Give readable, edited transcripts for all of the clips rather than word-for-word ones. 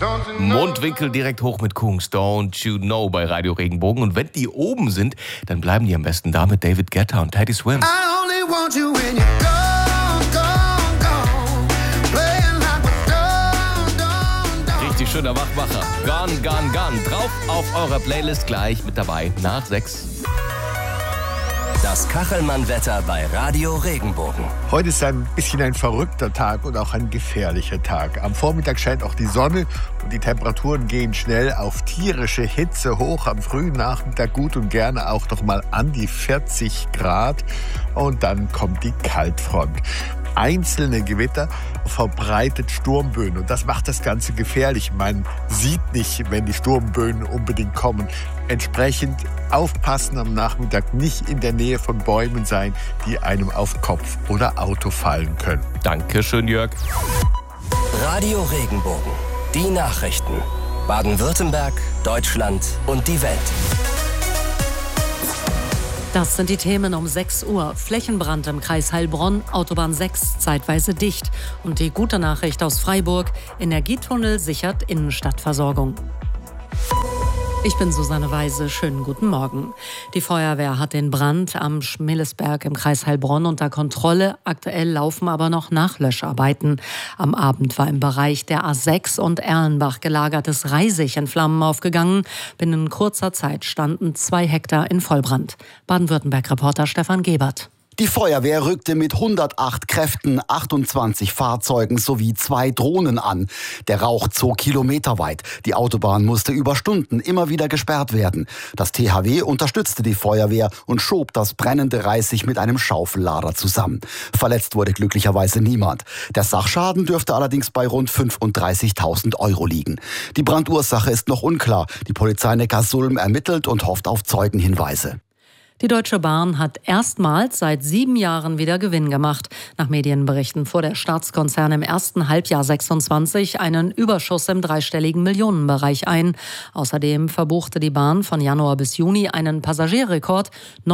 Mundwinkel direkt hoch mit Kungs, Don't You Know bei Radio Regenbogen. Und wenn die oben sind, dann bleiben die am besten da mit David Guetta und Teddy Swims. Richtig schöner Wachmacher. Gone, gone, gone. Drauf auf eurer Playlist gleich mit dabei nach 6. Das Kachelmann-Wetter bei Radio Regenbogen. Heute ist ein bisschen ein verrückter Tag und auch ein gefährlicher Tag. Am Vormittag scheint auch die Sonne und die Temperaturen gehen schnell auf tierische Hitze hoch. Am frühen Nachmittag gut und gerne auch noch mal an die 40 Grad. Und dann kommt die Kaltfront. Einzelne Gewitter, verbreitet Sturmböen. Und das macht das Ganze gefährlich. Man sieht nicht, wenn die Sturmböen unbedingt kommen. Entsprechend aufpassen am Nachmittag, nicht in der Nähe von Bäumen sein, die einem auf Kopf oder Auto fallen können. Dankeschön, Jörg. Radio Regenbogen. Die Nachrichten. Baden-Württemberg, Deutschland und die Welt. Das sind die Themen um 6 Uhr. Flächenbrand im Kreis Heilbronn, Autobahn 6 zeitweise dicht. Und die gute Nachricht aus Freiburg, Energietunnel sichert Innenstadtversorgung. Ich bin Susanne Weise, schönen guten Morgen. Die Feuerwehr hat den Brand am Schmillesberg im Kreis Heilbronn unter Kontrolle. Aktuell laufen aber noch Nachlöscharbeiten. Am Abend war im Bereich der A6 und Erlenbach gelagertes Reisig in Flammen aufgegangen. Binnen kurzer Zeit standen 2 Hektar in Vollbrand. Baden-Württemberg-Reporter Stefan Gebert. Die Feuerwehr rückte mit 108 Kräften, 28 Fahrzeugen sowie 2 Drohnen an. Der Rauch zog kilometerweit. Die Autobahn musste über Stunden immer wieder gesperrt werden. Das THW unterstützte die Feuerwehr und schob das brennende Reisig mit einem Schaufellader zusammen. Verletzt wurde glücklicherweise niemand. Der Sachschaden dürfte allerdings bei rund 35.000 € liegen. Die Brandursache ist noch unklar. Die Polizei Neckarsulm ermittelt und hofft auf Zeugenhinweise. Die Deutsche Bahn hat erstmals seit 7 Jahren wieder Gewinn gemacht. Nach Medienberichten fuhr der Staatskonzern im ersten Halbjahr 26 einen Überschuss im dreistelligen Millionenbereich ein. Außerdem verbuchte die Bahn von Januar bis Juni einen Passagierrekord.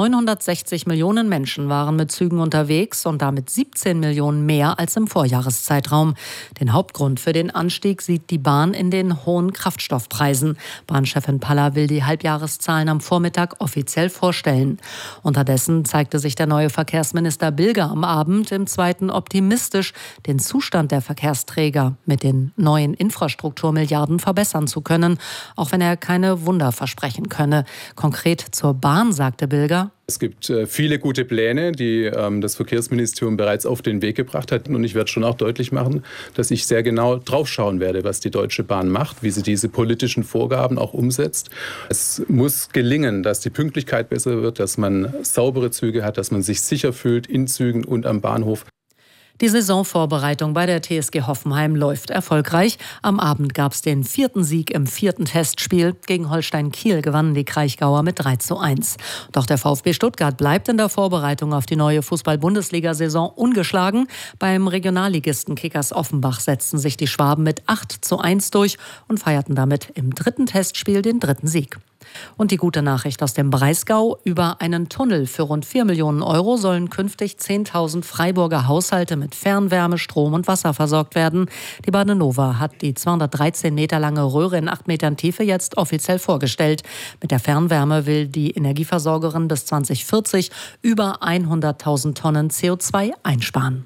960 Millionen Menschen waren mit Zügen unterwegs und damit 17 Millionen mehr als im Vorjahreszeitraum. Den Hauptgrund für den Anstieg sieht die Bahn in den hohen Kraftstoffpreisen. Bahnchefin Paller will die Halbjahreszahlen am Vormittag offiziell vorstellen. Unterdessen zeigte sich der neue Verkehrsminister Bilger am Abend im Zweiten optimistisch, den Zustand der Verkehrsträger mit den neuen Infrastrukturmilliarden verbessern zu können, auch wenn er keine Wunder versprechen könne. Konkret zur Bahn sagte Bilger: Es gibt viele gute Pläne, die das Verkehrsministerium bereits auf den Weg gebracht hat. Und ich werde schon auch deutlich machen, dass ich sehr genau draufschauen werde, was die Deutsche Bahn macht, wie sie diese politischen Vorgaben auch umsetzt. Es muss gelingen, dass die Pünktlichkeit besser wird, dass man saubere Züge hat, dass man sich sicher fühlt in Zügen und am Bahnhof. Die Saisonvorbereitung bei der TSG Hoffenheim läuft erfolgreich. Am Abend gab es den 4. Sieg im 4. Testspiel. Gegen Holstein Kiel gewannen die Kraichgauer mit 3:1. Doch der VfB Stuttgart bleibt in der Vorbereitung auf die neue Fußball-Bundesliga-Saison ungeschlagen. Beim Regionalligisten Kickers Offenbach setzten sich die Schwaben mit 8:1 durch und feierten damit im 3. Testspiel den 3. Sieg. Und die gute Nachricht aus dem Breisgau: Über einen Tunnel für rund 4 Millionen € sollen künftig 10.000 Freiburger Haushalte mit Fernwärme, Strom und Wasser versorgt werden. Die Badenova hat die 213 Meter lange Röhre in 8 Metern Tiefe jetzt offiziell vorgestellt. Mit der Fernwärme will die Energieversorgerin bis 2040 über 100.000 Tonnen CO2 einsparen.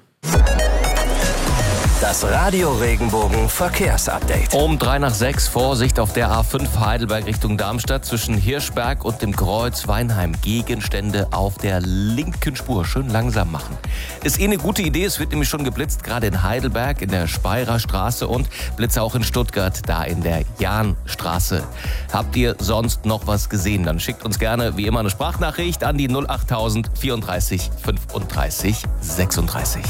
Das Radio Regenbogen Verkehrsupdate. Um 5:03, Vorsicht auf der A5 Heidelberg Richtung Darmstadt zwischen Hirschberg und dem Kreuz Weinheim. Gegenstände auf der linken Spur. Schön langsam machen. Ist eine gute Idee, es wird nämlich schon geblitzt, gerade in Heidelberg, in der Speyerer Straße und Blitze auch in Stuttgart, da in der Jahnstraße. Habt ihr sonst noch was gesehen? Dann schickt uns gerne wie immer eine Sprachnachricht an die 08000 34 35 36.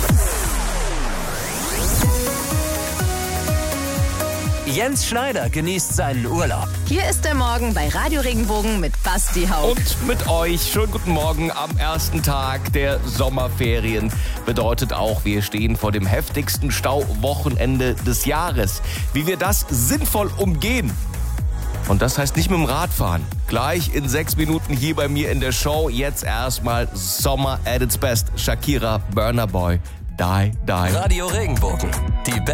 Jens Schneider genießt seinen Urlaub. Hier ist der Morgen bei Radio Regenbogen mit Basti Haug. Und mit euch. Schönen guten Morgen am ersten Tag der Sommerferien. Bedeutet auch, wir stehen vor dem heftigsten Stauwochenende des Jahres. Wie wir das sinnvoll umgehen. Und das heißt nicht mit dem Radfahren. Gleich in 6 Minuten hier bei mir in der Show. Jetzt erstmal Sommer at its best. Shakira, Burna Boy, Die. Radio Regenbogen. Die